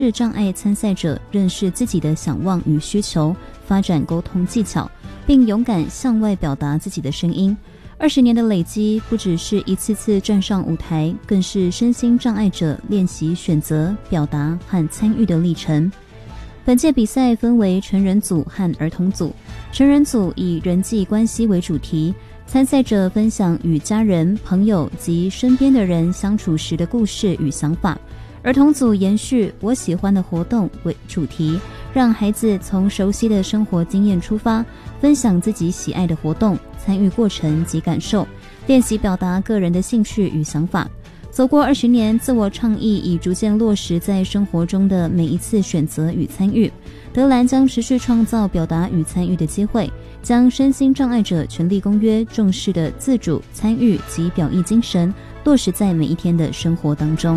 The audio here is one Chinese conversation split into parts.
视障碍参赛者认识自己的想望与需求，发展沟通技巧，并勇敢向外表达自己的声音。20年的累积，不只是一次次站上舞台，更是身心障碍者练习选择、表达和参与的历程。本届比赛分为成人组和儿童组，成人组以人际关系为主题，参赛者分享与家人、朋友及身边的人相处时的故事与想法。儿童组延续我喜欢的活动为主题，让孩子从熟悉的生活经验出发，分享自己喜爱的活动，参与过程及感受，练习表达个人的兴趣与想法。走过20年，自我倡议已逐渐落实在生活中的每一次选择与参与。德兰将持续创造表达与参与的机会，将身心障碍者权利公约重视的自主、参与及表意精神落实在每一天的生活当中。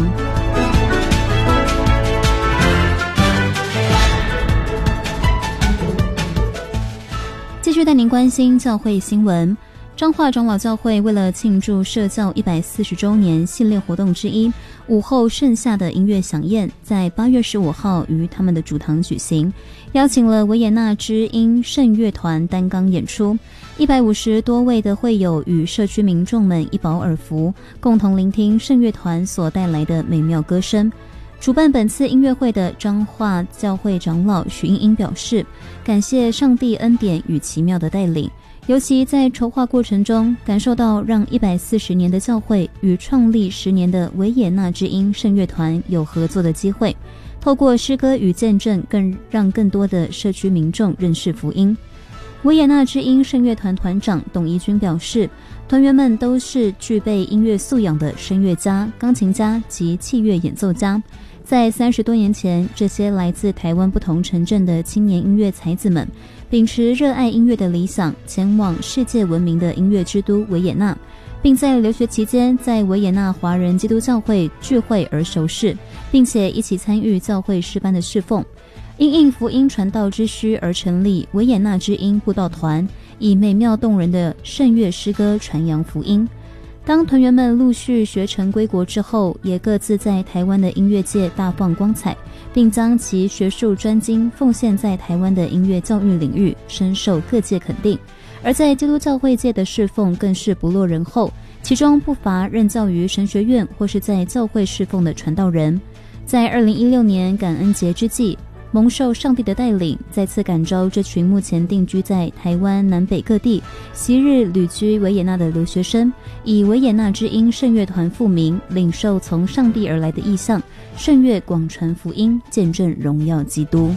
继续带您关心教会新闻。彰化长老教会为了庆祝社教140周年系列活动之一，午后盛夏的音乐飨宴在8月15号于他们的主堂举行，邀请了维也纳之音圣乐团担纲演出，150多位的会友与社区民众们一饱耳福，共同聆听圣乐团所带来的美妙歌声。主办本次音乐会的彰化教会长老许英英表示，感谢上帝恩典与奇妙的带领，尤其在筹划过程中，感受到让140年的教会与创立10年的维也纳之音圣乐团有合作的机会，透过诗歌与见证，更让更多的社区民众认识福音。维也纳之音圣乐团团长董怡君表示，团员们都是具备音乐素养的声乐家、钢琴家及器乐演奏家。在30多年前，这些来自台湾不同城镇的青年音乐才子们，秉持热爱音乐的理想，前往世界闻名的音乐之都维也纳，并在留学期间在维也纳华人基督教会聚会而熟识，并且一起参与教会诗班的侍奉。因应福音传道之需而成立维也纳之音布道团，以美妙动人的圣乐诗歌传扬福音。当团员们陆续学成归国之后，也各自在台湾的音乐界大放光彩，并将其学术专精奉献在台湾的音乐教育领域，深受各界肯定。而在基督教会界的侍奉更是不落人后，其中不乏任教于神学院或是在教会侍奉的传道人。在2016年感恩节之际，蒙受上帝的带领，再次感召这群目前定居在台湾南北各地、昔日旅居维也纳的留学生，以维也纳之音圣乐团复名，领受从上帝而来的意象，圣乐广传福音，见证荣耀基督。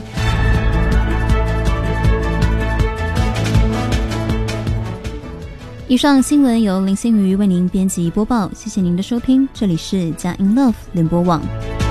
以上新闻由林心瑜为您编辑播报，谢谢您的收听，这里是佳音 Love 联播网。